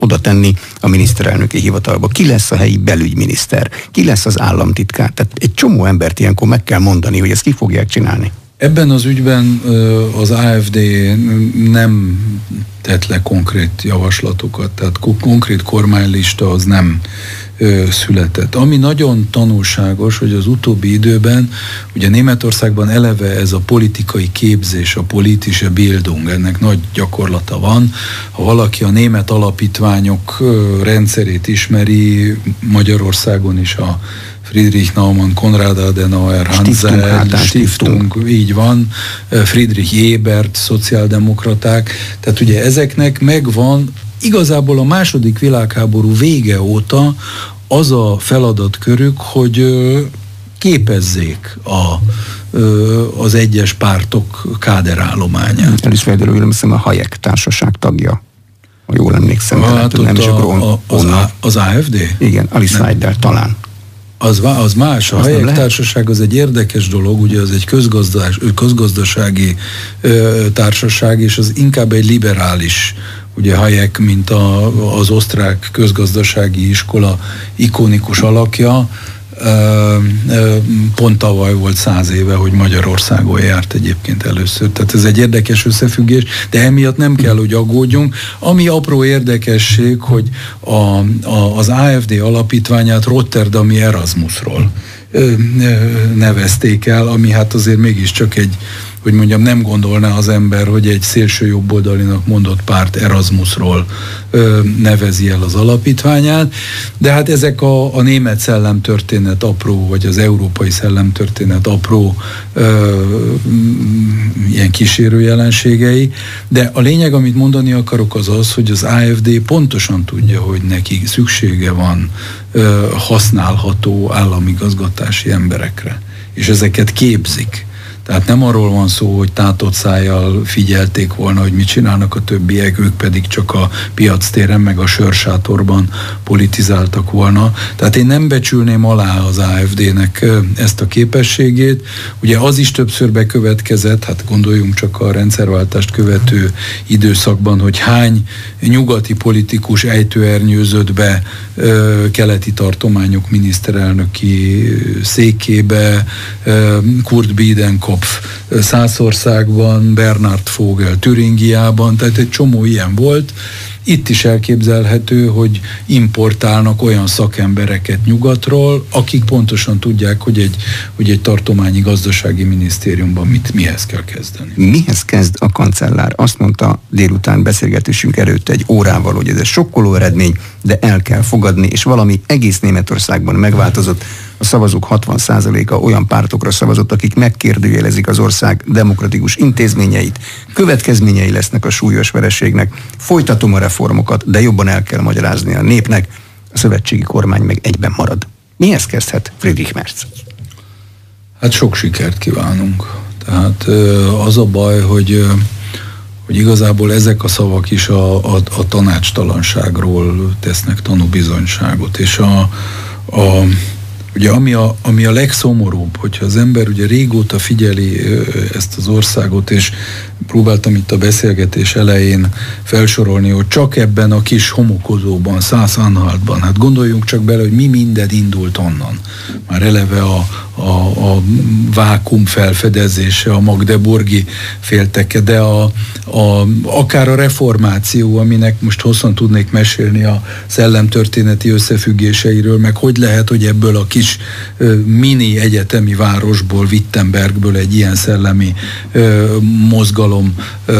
oda tenni a miniszterelnöki hivatalba? Ki lesz a helyi belügyminiszter? Ki lesz az államtitkár? Tehát egy csomó embert ilyenkor meg kell mondani, hogy ezt ki fogják csinálni. Ebben az ügyben az AfD nem tett le konkrét javaslatokat, tehát konkrét kormánylista az nem született. Ami nagyon tanulságos, hogy az utóbbi időben, ugye Németországban eleve ez a politikai képzés, a politische Bildung, ennek nagy gyakorlata van. Ha valaki a német alapítványok rendszerét ismeri, Magyarországon is a Friedrich Naumann, Konrad Adenauer, Stiftung, így van, Friedrich Ebert, szociáldemokraták, tehát ugye ezeknek megvan igazából a II. Világháború vége óta az a feladatkörük, hogy képezzék az egyes pártok káderállományát. Elismerőről nem a Hayek társaság tagja, ha jól emlékszem. Hát az AfD? Igen, Alice Weidel talán. Az más, a Hayek társaság az egy érdekes dolog, ugye az egy közgazdasági társaság, és az inkább egy liberális, ugye Hayek, mint az osztrák közgazdasági iskola ikonikus alakja, pont tavaly volt 100 éve, hogy Magyarországon járt egyébként először. Tehát ez egy érdekes összefüggés, de emiatt nem kell, hogy aggódjunk. Ami apró érdekesség, hogy az AfD alapítványát Rotterdami Erasmusról nevezték el, ami hát azért mégiscsak egy, hogy mondjam, nem gondolná az ember, hogy egy szélső jobboldalinak mondott párt Erasmusról nevezi el az alapítványát, de hát ezek a német szellemtörténet apró, vagy az európai szellemtörténet apró ilyen kísérő jelenségei, de a lényeg, amit mondani akarok, az az, hogy az AfD pontosan tudja, hogy neki szüksége van használható államigazgatási emberekre, és ezeket képzik. Tehát nem arról van szó, hogy tátott szájjal figyelték volna, hogy mit csinálnak a többiek, ők pedig csak a piactéren meg a sörsátorban politizáltak volna. Tehát én nem becsülném alá az AfD-nek ezt a képességét. Ugye az is többször bekövetkezett, hát gondoljunk csak a rendszerváltást követő időszakban, hogy hány nyugati politikus ejtőernyőzött be keleti tartományok miniszterelnöki székébe, Kurt Biedenkopf Szászországban, Bernhard Vogel Türingiában, tehát egy csomó ilyen volt. Itt is elképzelhető, hogy importálnak olyan szakembereket nyugatról, akik pontosan tudják, hogy egy tartományi gazdasági minisztériumban mihez kell kezdeni. Mihez kezd a kancellár? Azt mondta délután beszélgetésünk előtt egy órával, hogy ez egy sokkoló eredmény, de el kell fogadni, és valami egész Németországban megváltozott. A szavazók 60%-a olyan pártokra szavazott, akik megkérdőjelezik az ország demokratikus intézményeit. Következményei lesznek a súlyos vereségnek. Folytatom a reformokat, de jobban el kell magyarázni a népnek. A szövetségi kormány meg egyben marad. Mihez kezdhet Friedrich Merz? Hát sok sikert kívánunk. Tehát az a baj, hogy igazából ezek a szavak is a tanácstalanságról tesznek tanúbizonyságot, és ugye ami a legszomorúbb, hogyha az ember ugye régóta figyeli ezt az országot, és próbáltam itt a beszélgetés elején felsorolni, hogy csak ebben a kis homokozóban, Szász-Anhaltban, hát gondoljunk csak bele, hogy mi minden indult onnan. Már eleve a vákum felfedezése, a magdeburgi félteke, de akár a reformáció, aminek most hosszan tudnék mesélni a szellemtörténeti összefüggéseiről, meg hogy lehet, hogy ebből a kis mini egyetemi városból, Wittenbergből egy ilyen szellemi mozgalom,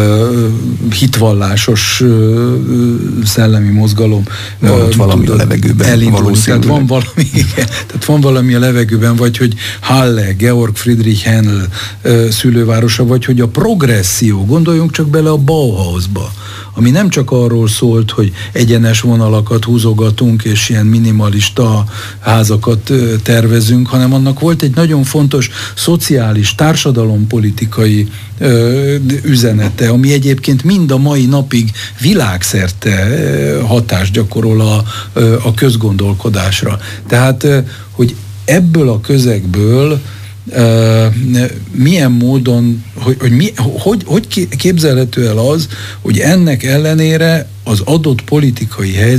hitvallásos szellemi mozgalom valami a levegőben elindulni. Tehát van valami a levegőben, vagy hogy Halle, Georg Friedrich Händel szülővárosa, vagy hogy a progresszió, gondoljunk csak bele a Bauhausba, ami nem csak arról szólt, hogy egyenes vonalakat húzogatunk, és ilyen minimalista házakat tervezünk, hanem annak volt egy nagyon fontos szociális, társadalompolitikai üzenete, ami egyébként mind a mai napig világszerte hatást gyakorol a közgondolkodásra. Tehát, hogy ebből a közegből milyen módon, hogy képzelhető el az, hogy ennek ellenére az adott politikai helyzet